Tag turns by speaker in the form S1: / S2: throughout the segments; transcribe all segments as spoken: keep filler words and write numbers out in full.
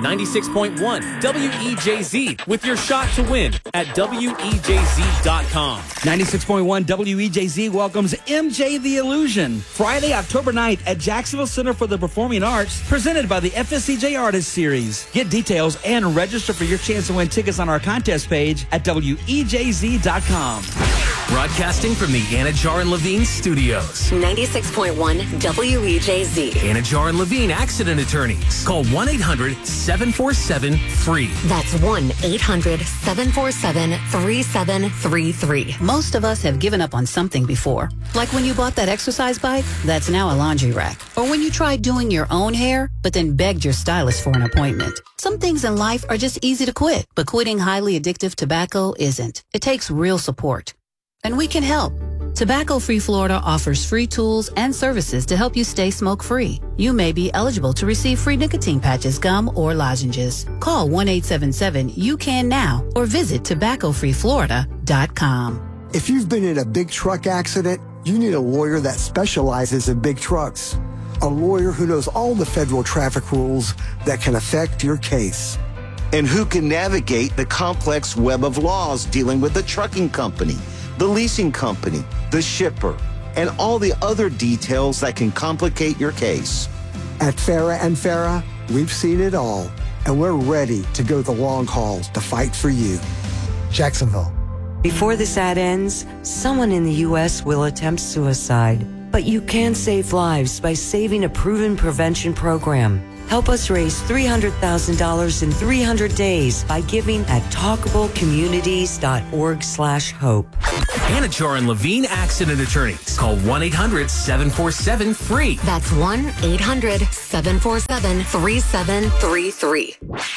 S1: ninety-six point one W E J Z with your shot to win at W E J Z dot com.
S2: ninety-six point one W E J Z welcomes M J The Illusion Friday, October ninth at Jacksonville Center for the Performing Arts, presented by the F S C J Artist Series. Get details and register for your chance to win tickets on our contest page at W E J Z dot com.
S3: Broadcasting from the Anajar and Levine studios.
S4: ninety-six point one W E J Z.
S3: Anajar and Levine Accident Attorneys. Call one eight hundred seven four seven free.
S4: That's one eight hundred seven four seven three seven three three.
S5: Most of us have given up on something before. Like when you bought that exercise bike that's now a laundry rack. Or when you tried doing your own hair, but then begged your stylist for an appointment. Some things in life are just easy to quit, but quitting highly addictive tobacco isn't. It takes real support. And we can help. Tobacco Free Florida offers free tools and services to help you stay smoke-free. You may be eligible to receive free nicotine patches, gum, or lozenges. Call one eight seven seven you can now or visit tobacco free florida dot com.
S6: If you've been in a big truck accident, you need a lawyer that specializes in big trucks. A lawyer who knows all the federal traffic rules that can affect your case.
S7: And who can navigate the complex web of laws dealing with the trucking company, the leasing company, the shipper, and all the other details that can complicate your case.
S6: At Farah and Farah, we've seen it all, and we're ready to go the long haul to fight for you. Jacksonville.
S8: Before this ad ends, someone in the U S will attempt suicide. But you can save lives by saving a proven prevention program. Help us raise three hundred thousand dollars in three hundred days by giving at talkablecommunities.org slash hope.
S3: Anajar and Levine Accident Attorneys. Call one eight hundred seven four seven free.
S4: That's one eight hundred seven four seven three seven three three.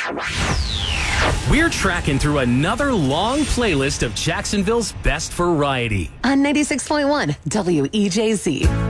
S3: We're tracking through another long playlist of Jacksonville's best variety.
S4: On ninety-six point one W E J Z.